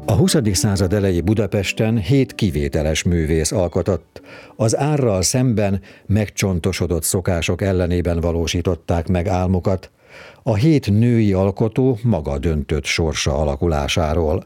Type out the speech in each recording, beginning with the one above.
A 20. század elejé Budapesten 7 kivételes művész alkotott. Az árral szemben megcsontosodott szokások ellenében valósították meg álmukat. A 7 női alkotó maga döntött sorsa alakulásáról.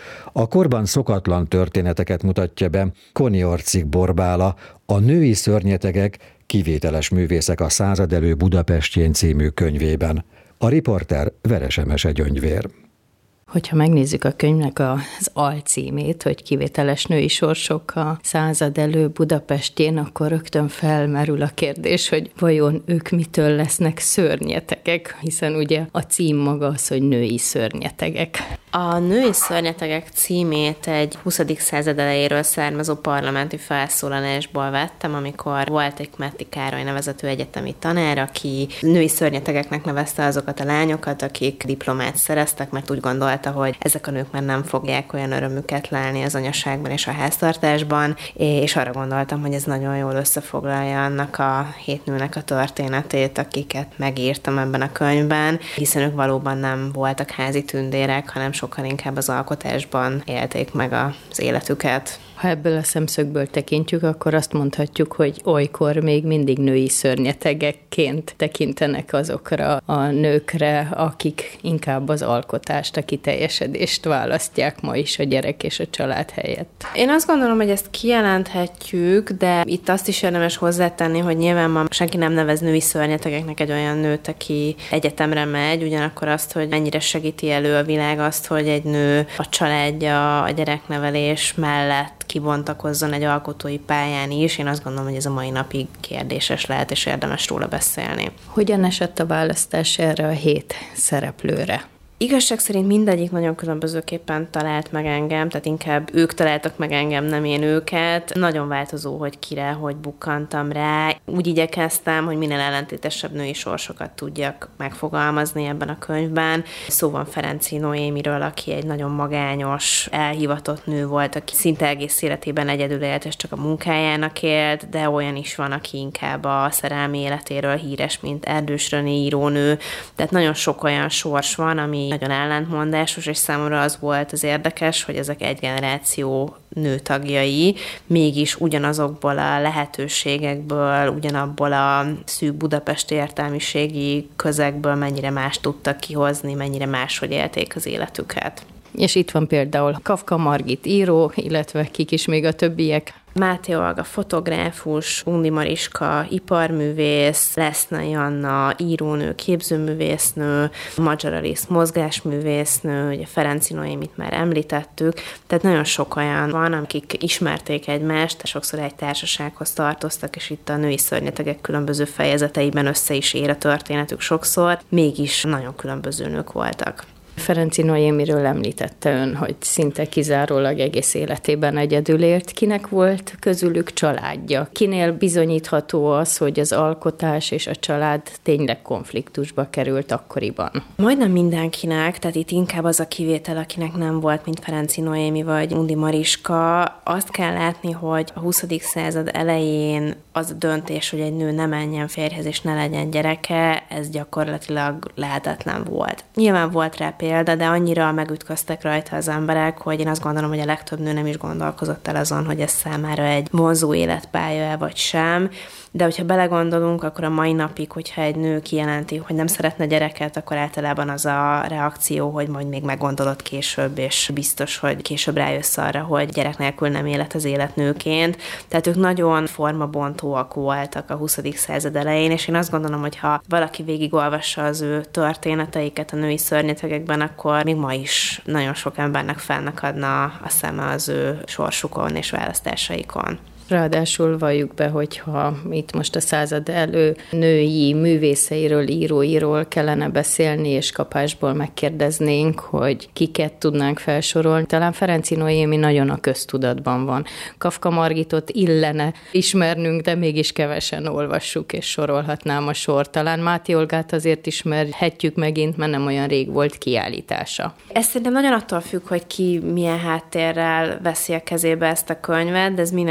A korban szokatlan történeteket mutatja be Koniorcik Borbála, a Női szörnyetegek, kivételes művészek a század elő Budapestjén című könyvében. A riporter Veres Emese Gyöngyvér. Hogyha megnézzük a könyvnek az alcímét, hogy kivételes női sorsok a század elő Budapestjén, akkor rögtön felmerül a kérdés, hogy vajon ők mitől lesznek szörnyetegek, hiszen ugye a cím maga az, hogy női szörnyetegek. A Női szörnyetegek címét egy 20. század elejéről származó parlamenti felszólalásból vettem, amikor volt egy Metti Károly nevezetű egyetemi tanár, aki női szörnyetegeknek nevezte azokat a lányokat, akik diplomát szereztek, mert úgy gondolta, hogy ezek a nők már nem fogják olyan örömüket lelni az anyaságban és a háztartásban, és arra gondoltam, hogy ez nagyon jól összefoglalja annak a 7 nőnek a történetét, akiket megírtam ebben a könyvben, hiszen ők valóban nem voltak házi tündérek, hanem sokkal inkább az alkotásban élték meg az életüket. Ha ebből a szemszögből tekintjük, akkor azt mondhatjuk, hogy olykor még mindig női szörnyetegekként tekintenek azokra a nőkre, akik inkább az alkotást, a kiteljesedést választják ma is a gyerek és a család helyett. Én azt gondolom, hogy ezt kijelenthetjük, de itt azt is érdemes hozzátenni, hogy nyilván ma senki nem nevez női szörnyetegeknek egy olyan nőt, aki egyetemre megy, ugyanakkor azt, hogy mennyire segíti elő a világ azt, hogy egy nő a családja, a gyereknevelés mellett kibontakozzon egy alkotói pályán is. Én azt gondolom, hogy ez a mai napig kérdéses lehet, és érdemes róla beszélni. Hogyan esett a választás erre a 7 szereplőre? Igazság szerint mindegyik nagyon különbözőképpen talált meg engem, tehát inkább ők találtak meg engem, nem én őket. Nagyon változó, hogy kire, hogy bukkantam rá. Úgy igyekeztem, hogy minél ellentétesebb női sorsokat tudjak megfogalmazni ebben a könyvben. Szó van Ferenczy Noémiről, aki egy nagyon magányos, elhivatott nő volt, aki szinte egész életében egyedül élt, és csak a munkájának élt, de olyan is van, aki inkább a szerelmi életéről híres, mint Erdős René írónő. Tehát nagyon sok olyan sors van, ami nagyon ellentmondásos, és számomra az volt az érdekes, hogy ezek egy generáció nőtagjai mégis ugyanazokból a lehetőségekből, ugyanabból a szűk budapesti értelmiségi közegből mennyire más tudtak kihozni, mennyire máshogy élték az életüket. És itt van például Kafka Margit író, illetve kik is még a többiek. Máté Olga fotográfus, Undi Mariska iparművész, Lesznai Anna írónő, képzőművésznő, Magyar Alice mozgásművésznő, ugye Ferenczy Noémit már említettük, tehát nagyon sok olyan van, akik ismerték egymást, sokszor egy társasághoz tartoztak, és itt a női szörnyetegek különböző fejezeteiben össze is ér a történetük sokszor, mégis nagyon különböző nők voltak. Ferenczy Noémiről említette ön, hogy szinte kizárólag egész életében egyedül élt. Kinek volt közülük családja? Kinél bizonyítható az, hogy az alkotás és a család tényleg konfliktusba került akkoriban? Majdnem mindenkinek, tehát itt inkább az a kivétel, akinek nem volt, mint Ferenczy Noémi vagy Undi Mariska. Azt kell látni, hogy a 20. század elején az a döntés, hogy egy nő ne menjen férjhez és ne legyen gyereke, ez gyakorlatilag lehetetlen volt. Nyilván volt rá példa, de annyira megütköztek rajta az emberek, hogy én azt gondolom, hogy a legtöbb nő nem is gondolkozott el azon, hogy ez számára egy vonzó életpálya vagy sem. De hogyha belegondolunk, akkor a mai napig, hogyha egy nő kijelenti, hogy nem szeretne gyereket, akkor általában az a reakció, hogy majd még meggondolod később, és biztos, hogy később rájössz arra, hogy gyerek nélkül nem élet az élet nőként. Tehát ők nagyon formabontóak voltak a 20. század elején, és én azt gondolom, hogy ha valaki végigolvassa az ő történeteiket a női szörnyetegekben, akkor még ma is nagyon sok embernek felnakadna a szeme az ő sorsukon és választásaikon. Ráadásul valljuk be, hogyha itt most a század elő női művészeiről, íróiról kellene beszélni, és kapásból megkérdeznénk, hogy kiket tudnánk felsorolni. Talán Ferenczy Noémi nagyon a köztudatban van. Kafka Margitot illene ismernünk, de mégis kevesen olvassuk, és sorolhatnám a sort. Talán Máté Olgát azért ismerhetjük megint, mert nem olyan rég volt kiállítása. Ez szerintem nagyon attól függ, hogy ki milyen háttérrel veszi a kezébe ezt a könyvet, de ez mindenképpen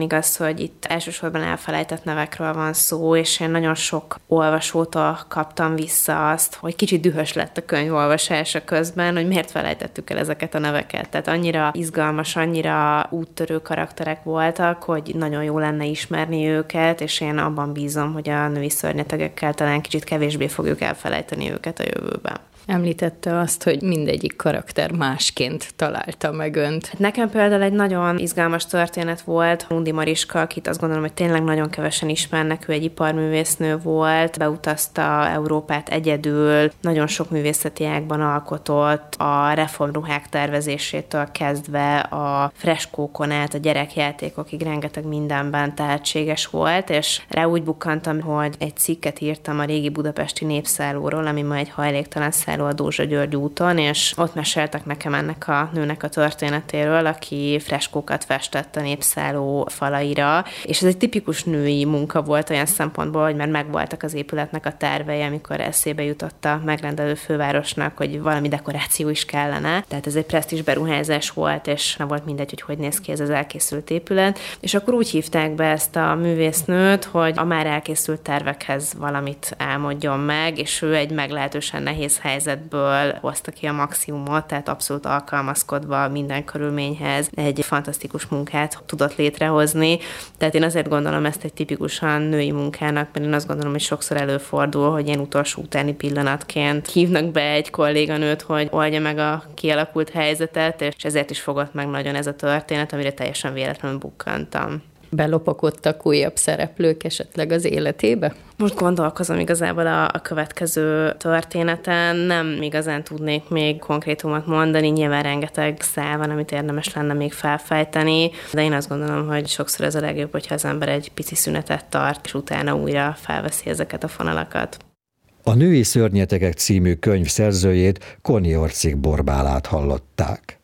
igaz, hogy itt elsősorban elfelejtett nevekről van szó, és én nagyon sok olvasótól kaptam vissza azt, hogy kicsit dühös lett a könyv olvasása közben, hogy miért felejtettük el ezeket a neveket. Tehát annyira izgalmas, annyira úttörő karakterek voltak, hogy nagyon jó lenne ismerni őket, és én abban bízom, hogy a női szörnyetegekkel talán kicsit kevésbé fogjuk elfelejteni őket a jövőben. Említette azt, hogy mindegyik karakter másként találta meg önt. Nekem például egy nagyon izgalmas történet volt Undi Mariska, akit azt gondolom, hogy tényleg nagyon kevesen ismernek, ő egy iparművésznő volt, beutazta Európát egyedül, nagyon sok művészeti ágban alkotott, a reformruhák tervezésétől kezdve a freskókon át, a gyerekjátékokig rengeteg mindenben tehetséges volt, és rá úgy bukkantam, hogy egy cikket írtam a régi budapesti népszállóról, ami ma egy hajléktalan szálló a Dózsa György úton, és ott meséltek nekem ennek a nőnek a történetéről, aki freskókat festett a népszálló falaira, és ez egy tipikus női munka volt olyan szempontból, hogy már megvoltak az épületnek a tervei, amikor eszébe jutott a megrendelő fővárosnak, hogy valami dekoráció is kellene. Tehát ez egy presztízs beruházás volt, és nem volt mindegy, hogy néz ki ez az elkészült épület. És akkor úgy hívták be ezt a művésznőt, hogy a már elkészült tervekhez valamit álmodjon meg, és ő egy meglehetősen nehéz helyzetből hozta ki a maximumot, tehát abszolút alkalmazkodva minden körülményhez egy fantasztikus munkát tudott létrehozni. Tehát én azért gondolom ezt egy tipikusan női munkának, mert én azt gondolom, hogy sokszor előfordul, hogy ilyen utolsó utáni pillanatként hívnak be egy kolléganőt, hogy oldja meg a kialakult helyzetet, és ezért is fogott meg nagyon ez a történet, amire teljesen véletlenül bukkantam. Belopakodtak újabb szereplők esetleg az életébe? Most gondolkozom igazából a következő történeten, nem igazán tudnék még konkrétumot mondani, nyilván rengeteg szál van, amit érdemes lenne még felfejteni, de én azt gondolom, hogy sokszor ez a legjobb, hogyha az ember egy pici szünetet tart, és utána újra felveszi ezeket a fonalakat. A Női szörnyetegek című könyv szerzőjét Koni Orcik Borbálát hallották.